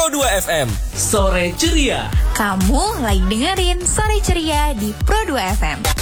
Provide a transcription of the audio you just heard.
Pro 2 FM. Sore Ceria. Kamu lagi dengerin Sore Ceria di Pro 2 FM.